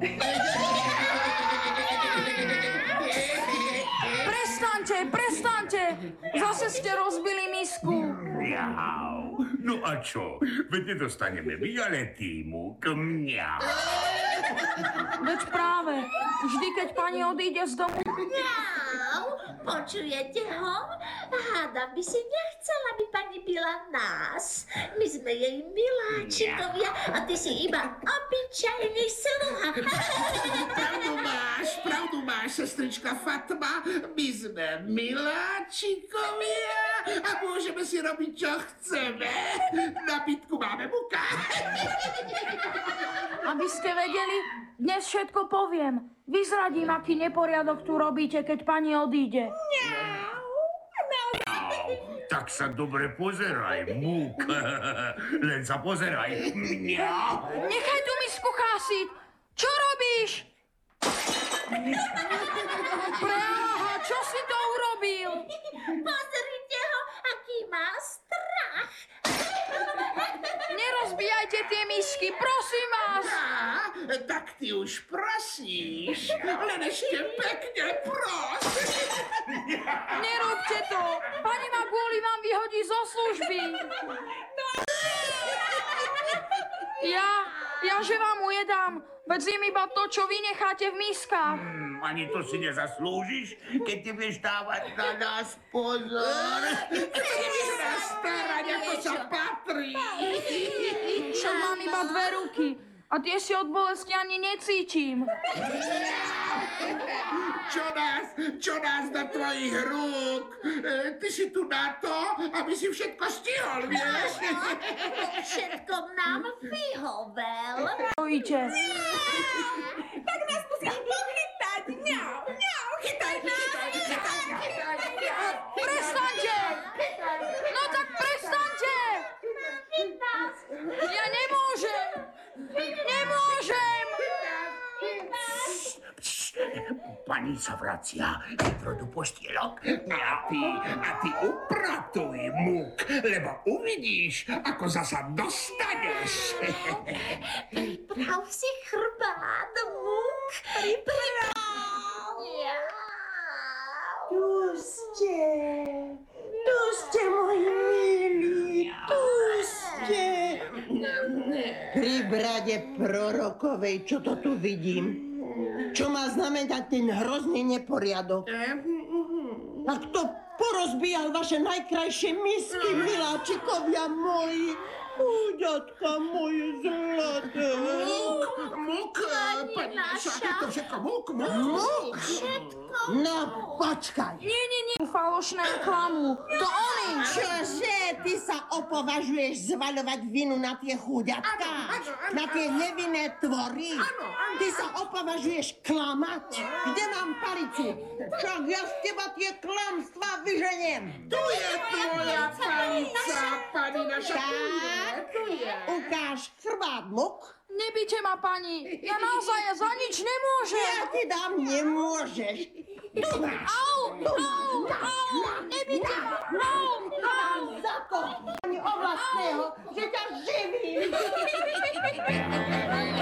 Prestaňte! Zase ste rozbili misku. Mňau. No a čo? Veď nedostaneme my, ale ty, Múk, mňau. Veď práve, vždy keď pani odíde z domu... Mňau, počujete ho? Hádam by si nechcela, aby pani byla nás. My sme jej miláčikovia a ty si iba obyčajný sluha. Pravdu máš, sestrička Fatma. My sme miláčikovia a môžeme si robiť, čo chceme. Na bytku máme Muka. Aby ste vedeli, dnes všetko poviem. Vyzradím, aký neporiadok tu robíte, keď pani odíde. Tak sa dobre pozeraj, Múk. Len sa pozeraj. Mňau. Nechaj tú misku chásiť. Čo robíš? Preáha, čo si to urobil? Pozrite ho, aký má strach. Nerozbíjajte tie misky, prosím vás. Tak ty už prosíš, len ešte pekne pros. Nerobte to. Pani ma kvôli vám vyhodí zo služby. Ja že vám ujedám. Veď zjem iba to, čo vy necháte v miskách. Ani to si nezaslúžiš, keď ty budeš dávať na nás pozor. Chceš nás starať, ako sa patrí. Však mám iba 2 ruky. A tie si od bolesti ani necítim. Čo nás do tvojich rúk? Ty si tu na to, aby si všetko stihol, vieš? Všetko nám vyhovel. Stojíte. Tak nás musí pochytať. Mňau, chytaj nás. Prestaňte! No tak prestaňte! Ja nemôžem! Nemôžem! Pani sa vracia. Vytro do postielok. A ty upratuj, Múk, lebo uvidíš, ako zasa dostaneš. Priprav si chrbát, Múk. Priprav. Tu ste, moji milí, tu ste. Pri brade prorokovej, čo to tu vidím? Čo má znamenať ten hrozný neporiadok? A kto porozbíjal vaše najkrajšie misky, miláčikovia moji? Úďatka moje zlaté. Múk, pani naša, to všetko Múk. No, počkaj. Nie, falošné klamu. To oni. Čože, ty sa opovažuješ zvaľovať vinu na tie chúďatka? Na tie nevinné tvory? Ty sa opovažuješ klamať? Kde mám palicu? Však ja z teba tie klamstvá vyženiem. Tu je tvoja palica, pani naša. Tak, ukáž chrbát, Múk. Nebíte ma, pani. Ja naozaj za nič nemôžem. Ja ti dám, nemôžeš. Tu máš. Au, nebíte ma. Au. Za to, pani ovlastného, že ťa živím.